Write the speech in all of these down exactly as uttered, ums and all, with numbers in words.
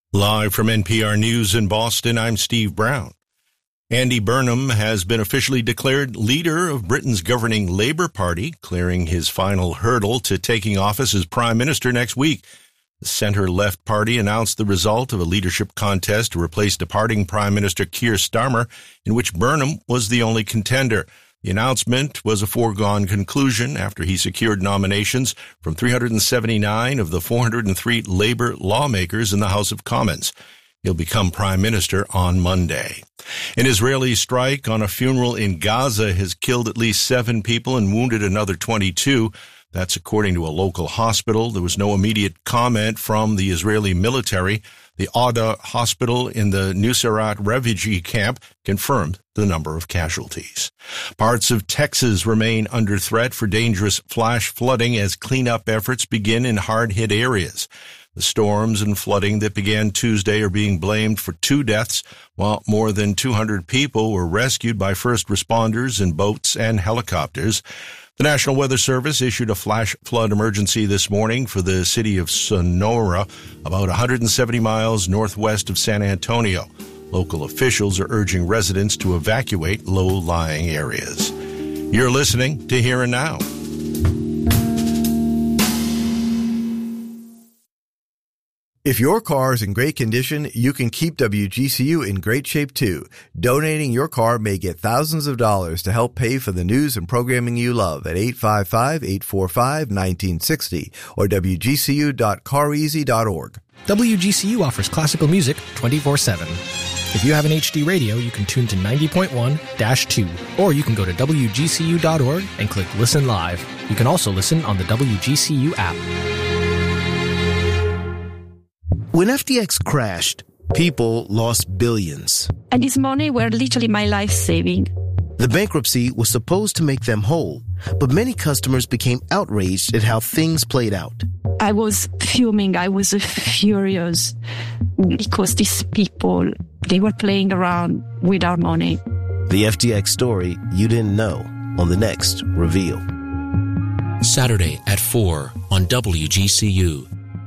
Live from N P R News in Boston, I'm Steve Brown. Andy Burnham has been officially declared leader of Britain's governing Labour Party, clearing his final hurdle to taking office as Prime Minister next week. The centre-left party announced the result of a leadership contest to replace departing Prime Minister Keir Starmer, in which Burnham was the only contender. The announcement was a foregone conclusion after he secured nominations from three hundred seventy-nine of the four hundred three Labour lawmakers in the House of Commons. He'll become Prime Minister on Monday. An Israeli strike on a funeral in Gaza has killed at least seven people and wounded another twenty-two. That's according to a local hospital. There was no immediate comment from the Israeli military. The Auda hospital in the Nuseirat refugee camp confirmed the number of casualties. Parts of Texas remain under threat for dangerous flash flooding as cleanup efforts begin in hard-hit areas. The storms and flooding that began Tuesday are being blamed for two deaths, while more than two hundred people were rescued by first responders in boats and helicopters. The National Weather Service issued a flash flood emergency this morning for the city of Sonora, about one hundred seventy miles northwest of San Antonio. Local officials are urging residents to evacuate low-lying areas. You're listening to Here and Now. If your car is in great condition, you can keep W G C U in great shape too. Donating your car may get thousands of dollars to help pay for the news and programming you love at eight five five, eight four five, one nine six zero or w g c u dot car easy dot org. W G C U offers classical music twenty-four seven. If you have an H D radio, you can tune to ninety point one dash two, or you can go to w g c u dot org and click Listen Live. You can also listen on the W G C U app. When F T X crashed, people lost billions. And this money were literally my life saving. The bankruptcy was supposed to make them whole, but many customers became outraged at how things played out. I was fuming. I was furious because these people, they were playing around with our money. The F T X story you didn't know on the next Reveal. Saturday at four on W G C U.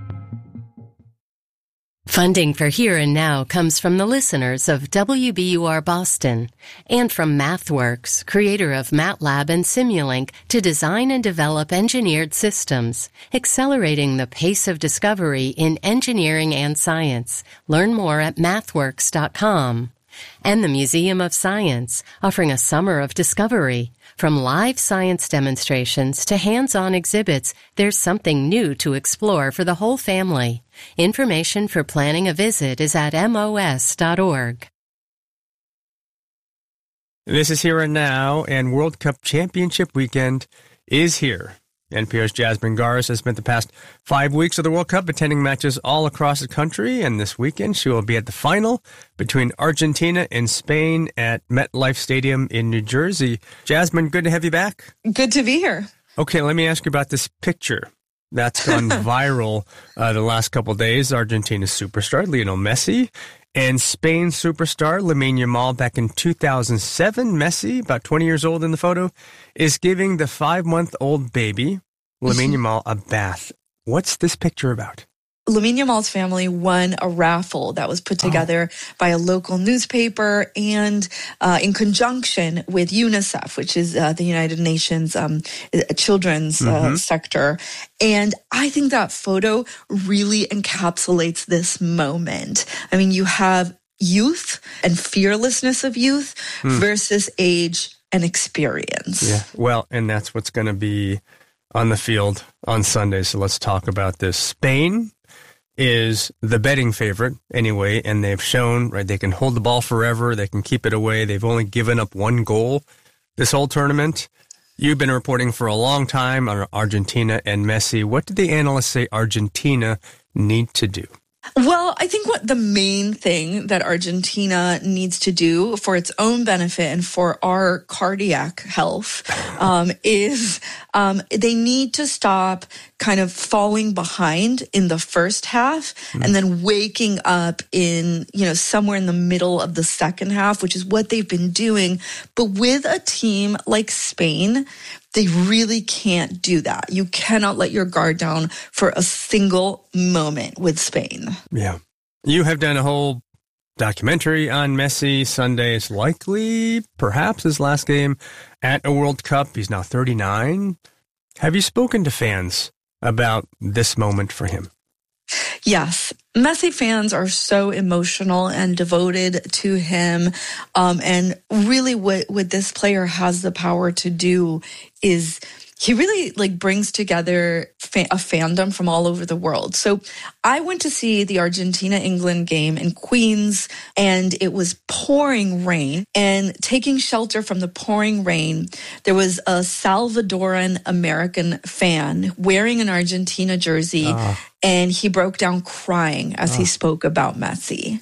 Funding for Here and Now comes from the listeners of W B U R Boston and from MathWorks, creator of MATLAB and Simulink, to design and develop engineered systems, accelerating the pace of discovery in engineering and science. Learn more at mathworks dot com. And the Museum of Science, offering a summer of discovery. From live science demonstrations to hands-on exhibits, there's something new to explore for the whole family. Information for planning a visit is at m o s dot org. This is Here and Now, and World Cup Championship weekend is here. N P R's Jasmine Garsd has spent the past five weeks of the World Cup attending matches all across the country, and this weekend she will be at the final between Argentina and Spain at MetLife Stadium in New Jersey. Jasmine, good to have you back. Good to be here. Okay, let me ask you about this picture that's gone viral uh, the last couple of days. Argentina's superstar, Lionel Messi, and Spain's superstar, Lamine Yamal, back in two thousand seven. Messi, about twenty years old in the photo, is giving the five-month-old baby, Lamine Yamal, a bath. What's this picture about? Lamine Yamal's family won a raffle that was put together oh. by a local newspaper and uh, in conjunction with UNICEF, which is uh, the United Nations um, children's mm-hmm. uh, sector. And I think that photo really encapsulates this moment. I mean, you have youth and fearlessness of youth mm. versus age and experience. Yeah, well, and that's what's going to be on the field on Sunday. So let's talk about this. Spain is the betting favorite anyway, and they've shown, right, they can hold the ball forever, they can keep it away. They've only given up one goal this whole tournament. You've been reporting for a long time on Argentina and Messi. What did the analysts say Argentina need to do? Well, I think what the main thing that Argentina needs to do for its own benefit and for our cardiac health um, is um, they need to stop kind of falling behind in the first half mm. and then waking up in, you know, somewhere in the middle of the second half, which is what they've been doing. But with a team like Spain, they really can't do that. You cannot let your guard down for a single moment with Spain. Yeah. You have done a whole documentary on Messi. Sunday is likely, perhaps, his last game at a World Cup. He's now thirty-nine. Have you spoken to fans about this moment for him? Yes. Messi fans are so emotional and devoted to him. Um, and really what, what this player has the power to do is he really like brings together fa- a fandom from all over the world. So I went to see the Argentina-England game in Queens, and it was pouring rain. And taking shelter from the pouring rain, there was a Salvadoran American fan wearing an Argentina jersey, uh. and he broke down crying as uh. he spoke about Messi.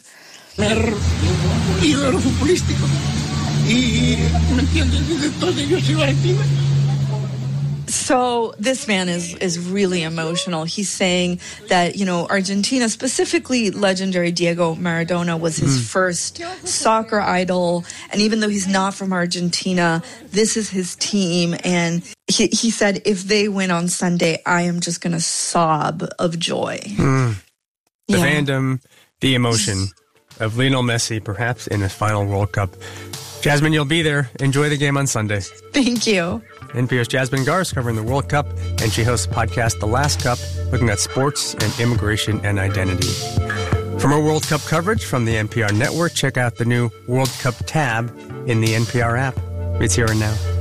So this man is is really emotional. He's saying that, you know, Argentina, specifically legendary Diego Maradona, was his mm. first soccer idol. And even though he's not from Argentina, this is his team. And he, he said, if they win on Sunday, I am just going to sob of joy. Mm. The yeah. fandom, the emotion of Lionel Messi, perhaps in his final World Cup. Jasmine, you'll be there. Enjoy the game on Sunday. Thank you. N P R's Jasmine Garsd covering the World Cup, and she hosts the podcast The Last Cup, looking at sports and immigration and identity. For more World Cup coverage from the N P R network, check out the new World Cup tab in the N P R app. It's here and now.